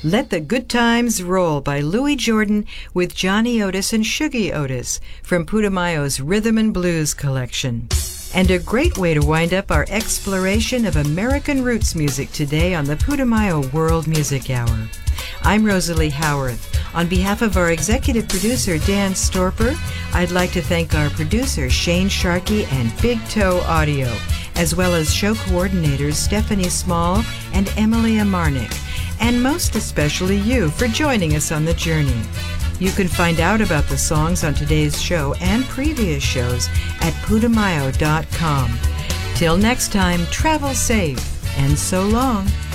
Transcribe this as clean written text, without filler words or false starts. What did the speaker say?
Let the Good Times Roll by Louis Jordan with Johnny Otis and Shuggie Otis from Putumayo's Rhythm and Blues collection. And a great way to wind up our exploration of American roots music today on the Putumayo World Music Hour. I'm Rosalie Howarth. On behalf of our executive producer, Dan Storper, I'd like to thank our producer, Shane Sharkey and Big Toe Audio, as well as show coordinators Stephanie Small and Emily Amarnik, and most especially you for joining us on the journey. You can find out about the songs on today's show and previous shows at putumayo.com. Till next time, travel safe, and so long.